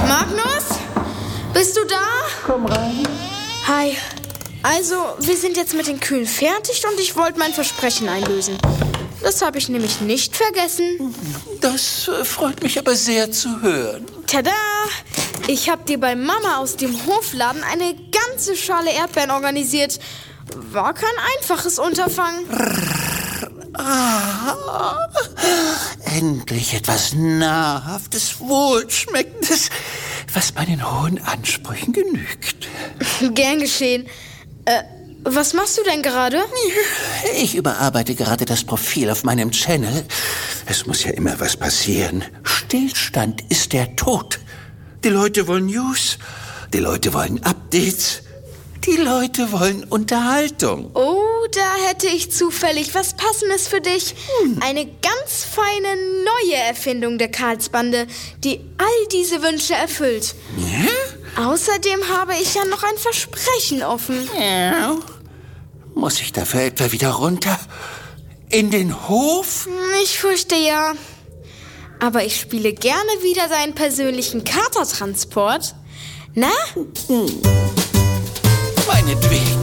Magnus? Bist du da? Komm rein. Hi. Also, wir sind jetzt mit den Kühen fertig und ich wollte mein Versprechen einlösen. Das habe ich nämlich nicht vergessen. Das freut mich aber sehr zu hören. Tada! Ich habe dir bei Mama aus dem Hofladen eine ganze Schale Erdbeeren organisiert. War kein einfaches Unterfangen. Endlich etwas Nahrhaftes, Wohlschmeckendes, was meinen hohen Ansprüchen genügt. Gern geschehen. Was machst du denn gerade? Ich überarbeite gerade das Profil auf meinem Channel. Es muss ja immer was passieren. Stillstand ist der Tod. Die Leute wollen News, die Leute wollen Updates, die Leute wollen Unterhaltung. Oh, da hätte ich zufällig was Passendes für dich. Eine ganz feine neue Erfindung der Karlsbande, die all diese Wünsche erfüllt. Ja? Außerdem habe ich ja noch ein Versprechen offen. Ja. Muss ich dafür etwa wieder runter? In den Hof? Ich fürchte ja. Aber ich spiele gerne wieder deinen persönlichen Katertransport. Na? Meinetwegen.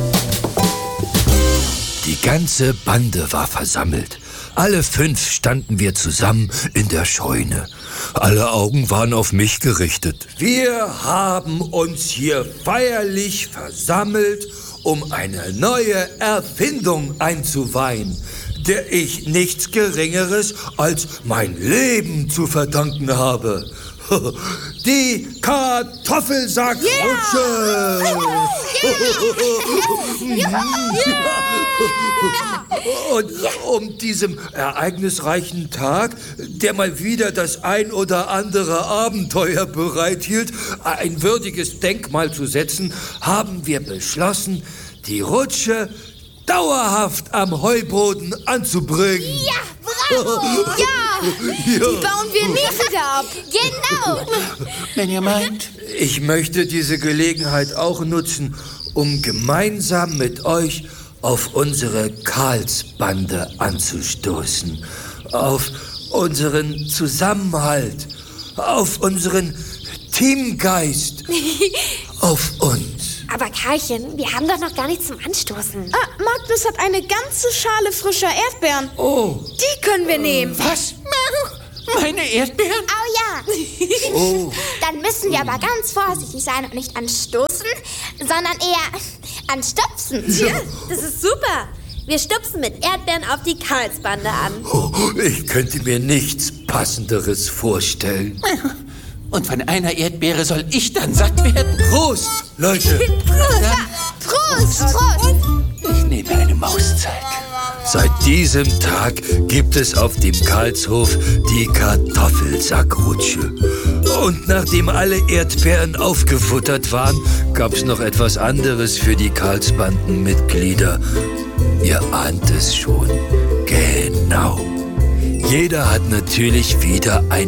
Die ganze Bande war versammelt. Alle 5 standen wir zusammen in der Scheune. Alle Augen waren auf mich gerichtet. Wir haben uns hier feierlich versammelt, um eine neue Erfindung einzuweihen, der ich nichts Geringeres als mein Leben zu verdanken habe. Die Kartoffelsackrutsche! Und um diesem ereignisreichen Tag, der mal wieder das ein oder andere Abenteuer bereithielt, ein würdiges Denkmal zu setzen, haben wir beschlossen, die Rutsche dauerhaft am Heuboden anzubringen. Ja, bravo! Ja! Die bauen wir nie wieder ab. Genau! Wenn ihr meint. Ich möchte diese Gelegenheit auch nutzen, um gemeinsam mit euch auf unsere Karlsbande anzustoßen. Auf unseren Zusammenhalt. Auf unseren Teamgeist. Auf uns. Aber Karlchen, wir haben doch noch gar nichts zum Anstoßen. Magnus hat eine ganze Schale frischer Erdbeeren. Oh. Die können wir nehmen. Was? Meine Erdbeeren? Oh ja. Oh. Dann müssen wir aber ganz vorsichtig sein und nicht anstoßen, sondern eher anstupsen. Ja, das ist super. Wir stupsen mit Erdbeeren auf die Karlsbande an. Oh, ich könnte mir nichts Passenderes vorstellen. Und von einer Erdbeere soll ich dann satt werden? Prost, Leute! Prost! Prost! Ich nehme eine Mauszeit. Seit diesem Tag gibt es auf dem Karlshof die Kartoffelsackrutsche. Und nachdem alle Erdbeeren aufgefuttert waren, gab es noch etwas anderes für die Karlsbandenmitglieder. Ihr ahnt es schon. Genau. Jeder hat natürlich wieder ein